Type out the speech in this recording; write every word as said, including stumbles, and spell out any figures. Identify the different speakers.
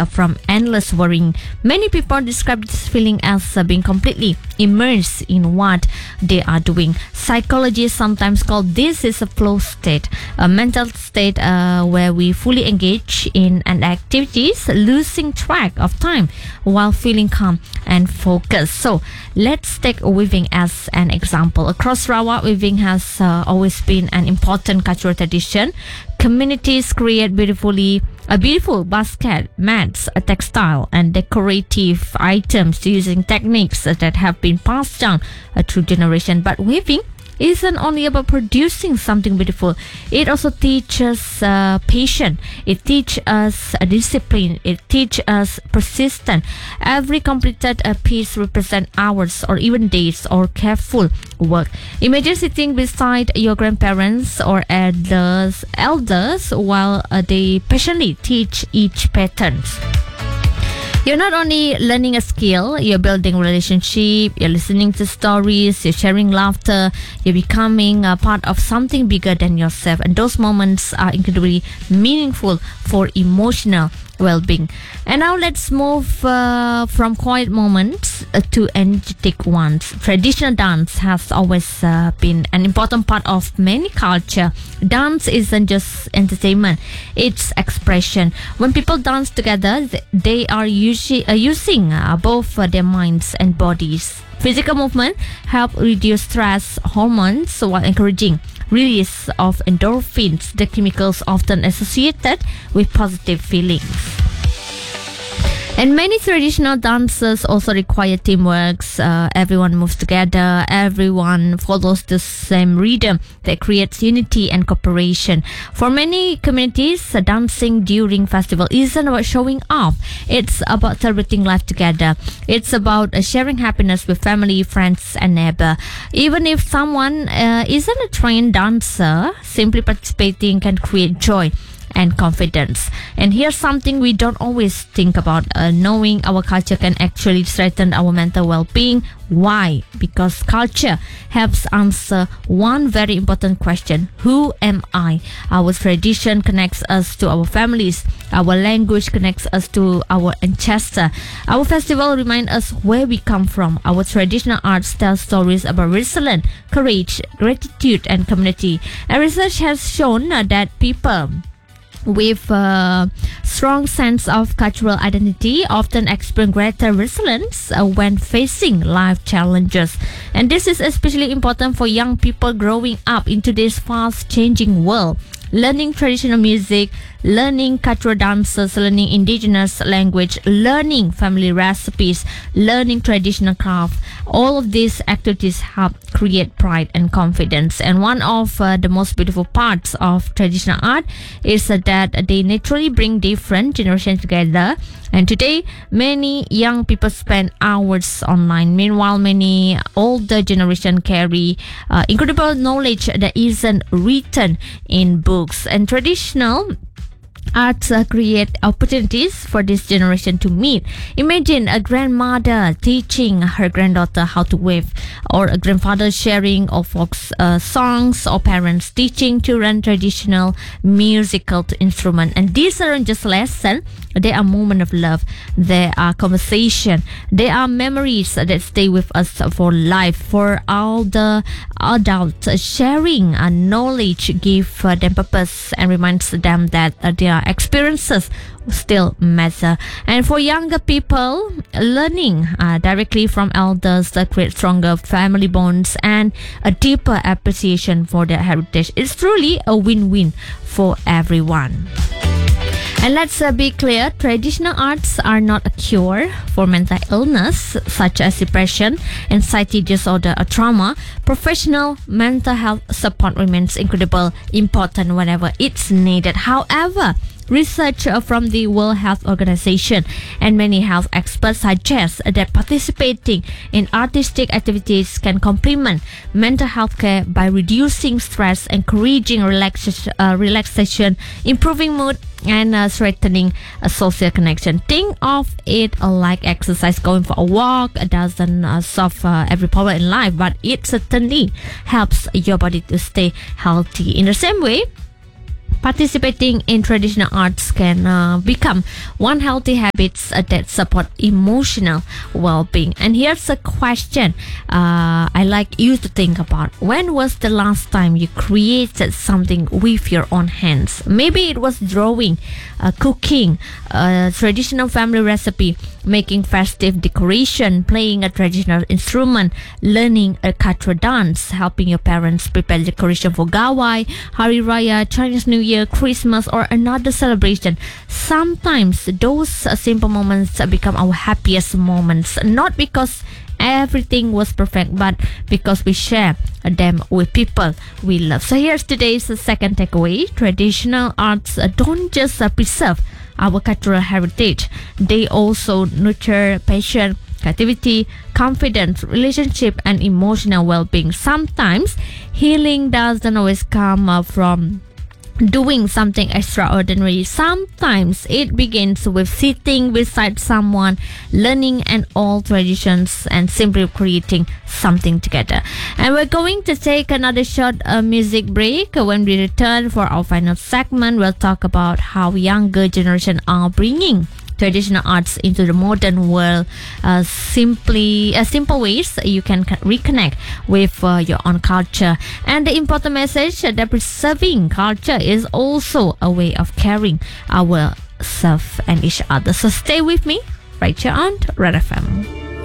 Speaker 1: uh, from endless worrying. Many people describe this feeling as uh, being completely immersed in what they are doing. Psychologists sometimes call this is a flow state, a mental state uh, where we fully engage in an activities, losing track of time while feeling calm and focused. So let's take weaving as an example. Across Sarawak, weaving has uh, always been an important cultural tradition. Communities create beautifully a beautiful basket, mats, a textile, and decorative items using techniques that have been passed down uh, through generation. But weaving isn't only about producing something beautiful. It also teaches uh, patience. It teaches us uh, discipline. It teaches us persistence. Every completed uh, piece represents hours or even days or careful work. Imagine sitting beside your grandparents or elders, elders while uh, they patiently teach each pattern. You're not only learning a skill, you're building relationship, you're listening to stories, you're sharing laughter, you're becoming a part of something bigger than yourself. And those moments are incredibly meaningful for emotional well-being. And now let's move uh, from quiet moments uh, to energetic ones. Traditional dance has always uh, been an important part of many culture. Dance isn't just entertainment, it's expression. When people dance together, they are usually, uh, using uh, both uh, their minds and bodies. Physical movement help reduce stress hormones while encouraging release of endorphins, the chemicals often associated with positive feelings. And many traditional dances also require teamwork. Uh, everyone moves together. Everyone follows the same rhythm that creates unity and cooperation. For many communities, uh, dancing during festival isn't about showing off. It's about celebrating life together. It's about uh, sharing happiness with family, friends, and neighbor. Even if someone uh, isn't a trained dancer, simply participating can create joy and confidence. And here's something we don't always think about. Uh, knowing our culture can actually strengthen our mental well-being. Why? Because culture helps answer one very important question. Who am I? Our tradition connects us to our families. Our language connects us to our ancestors. Our festival remind us where we come from. Our traditional arts tell stories about resilience, courage, gratitude, and community. And research has shown uh, that people with a strong sense of cultural identity often experience greater resilience uh, when facing life challenges. And this is especially important for young people growing up in today's fast-changing world. Learning traditional music, learning cultural dances, learning indigenous language, learning family recipes, learning traditional craft. All of these activities help create pride and confidence. And one of uh, the most beautiful parts of traditional art is uh, that they naturally bring different generations together. And today, many young people spend hours online. Meanwhile, many older generation carry uh, incredible knowledge that isn't written in books. And traditional arts uh, create opportunities for this generation to meet. Imagine a grandmother teaching her granddaughter how to weave, or a grandfather sharing of folk uh, songs, or parents teaching children traditional musical instrument. And these aren't just lessons, they are moments of love, they are conversation, they are memories that stay with us for life. For all the adults, uh, sharing uh, knowledge give uh, them purpose and reminds them that uh, their experiences still matter. And for younger people, learning uh, directly from elders that create stronger family bonds and a deeper appreciation for their heritage. It's truly a win-win for everyone. And let's uh, be clear, traditional arts are not a cure for mental illness such as depression, anxiety disorder, or trauma. Professional mental health support remains incredibly important whenever it's needed. However, research from the World Health Organization and many health experts suggest that participating in artistic activities can complement mental health care by reducing stress, encouraging relaxation, uh, relaxation improving mood, and uh, strengthening a social connection. Think of it uh, like exercise. Going for a walk doesn't uh, solve uh, every problem in life, but it certainly helps your body to stay healthy. In the same way, Participating in traditional arts can uh, become one healthy habits uh, that support emotional well-being. And here's a question uh, I like you to think about. When was the last time you created something with your own hands? Maybe it was drawing, uh, cooking, a traditional family recipe, making festive decoration, playing a traditional instrument, learning a katra dance, helping your parents prepare decoration for Gawai, Hari Raya, Chinese New Year, Christmas, or another celebration. Sometimes those uh, simple moments uh, become our happiest moments, not because everything was perfect, but because we share them with people we love. So here's today's second takeaway. Traditional arts uh, don't just uh, preserve our cultural heritage, they also nurture passion, creativity, confidence, relationship, and emotional well-being. Sometimes healing doesn't always come uh, from doing something extraordinary. Sometimes it begins with sitting beside someone, learning an old traditions, and simply creating something together. And we're going to take another short uh, music break. When we return for our final segment, we'll talk about how younger generation are bringing traditional arts into the modern world. Uh, simply uh, simple ways you can reconnect with uh, your own culture, and the important message that preserving culture is also a way of caring ourselves and each other. So stay with me right here on Red F M.